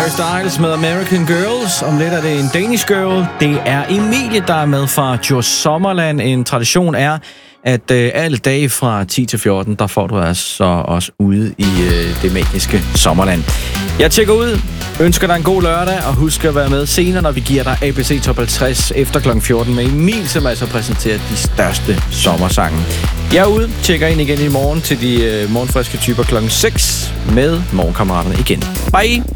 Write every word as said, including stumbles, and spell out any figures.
Harry Styles med American Girls. Om lidt er det en Danish Girl. Det er Emilie, der er med fra Djurs Sommerland. En tradition er, at øh, alle dage fra ti til fjorten, der får du altså også ude i øh, det magiske sommerland. Jeg tjekker ud, ønsker dig en god lørdag, og husk at være med senere, når vi giver dig A B C Top halvtreds efter klokken fjorten med Emil, som altså præsenterer de største sommersange. Jeg er ude, tjekker ind igen i morgen til de øh, morgenfriske typer klokken seks med Morgenkammeraterne igen. Bye!